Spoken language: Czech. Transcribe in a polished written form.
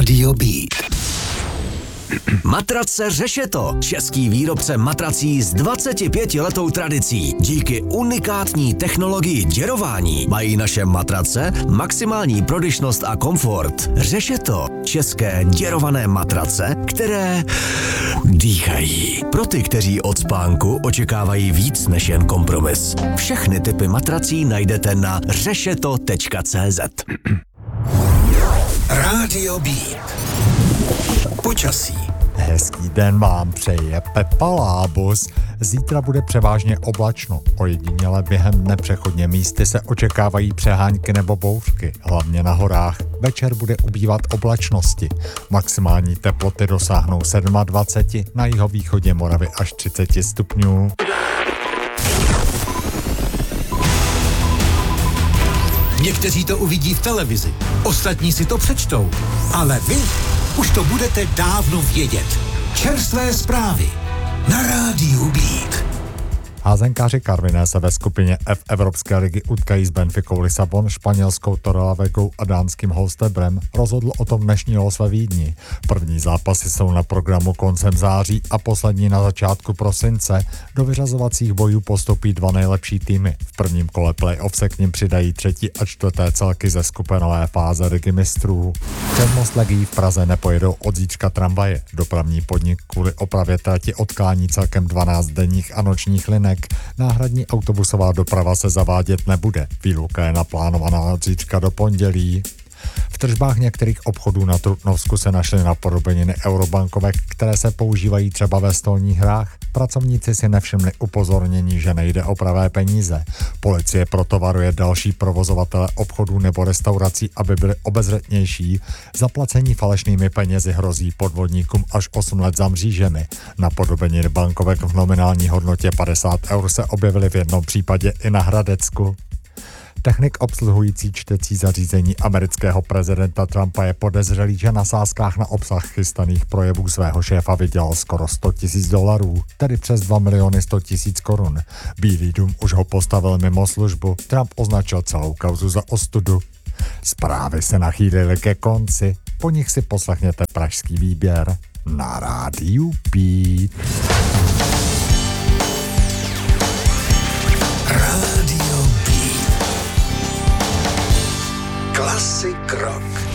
Rádio Beat. Matrace Řešeto, český výrobce matrací s 25letou tradicí. Díky unikátní technologii děrování mají naše matrace maximální prodyšnost a komfort. Řešeto, české děrované matrace, které dýchají. Pro ty, kteří od spánku očekávají víc než jen kompromis. Všechny typy matrací najdete na řešeto.cz. Rádio Beat. Počasí. Hezký den vám přeje Pepa Lábus. Zítra bude převážně oblačno. Ojediněle během dne přechodně místy se očekávají přehánky nebo bouřky, hlavně na horách. Večer bude ubývat oblačnosti. Maximální teploty dosáhnou 27, na jihovýchodě Moravy až 30 stupňů. Někteří to uvidí v televizi, ostatní si to přečtou, ale vy už to budete dávno vědět. Čerstvé zprávy na Rádiu Beat. Házenkáři Karviné se ve skupině F Evropské ligy utkají s Benficou Lisabon, španělskou Torrelavegou a dánským Holstebrem. Rozhodl o tom dnešní los ve Vídni. První zápasy jsou na programu koncem září a poslední na začátku prosince. Do vyřazovacích bojů postoupí dva nejlepší týmy. V prvním kole play-off se k nim přidají třetí a čtvrté celky ze skupinové fáze Ligy mistrů. Přes most Legií v Praze nepojedou od zítřka tramvaje. Dopravní podnik kvůli opravě trati odklání celkem 12 denních a nočních linek. Náhradní autobusová doprava se zavádět nebude. Výluka je naplánovaná od zítřka do pondělí. V tržbách některých obchodů na Trutnovsku se našly napodobeniny eurobankovek, které se používají třeba ve stolních hrách. Pracovníci si nevšimli upozornění, že nejde o pravé peníze. Policie proto varuje další provozovatele obchodů nebo restaurací, aby byli obezřetnější. Zaplacení falešnými penězi hrozí podvodníkům až 8 let za mřížemi. Napodobeniny bankovek v nominální hodnotě 50 eur se objevily v jednom případě i na Hradecku. Technik obsluhující čtecí zařízení amerického prezidenta Trumpa je podezřelý, že na sázkách na obsah chystaných projevů svého šéfa vydělal skoro $100,000, tedy přes 2 100 000 korun. Bílý dům už ho postavil mimo službu. Trump označil celou kauzu za ostudu. Zprávy se nachýlily ke konci, po nich si poslechněte pražský výběr na Rádiu Beat. Rádio Beat. Classic rock.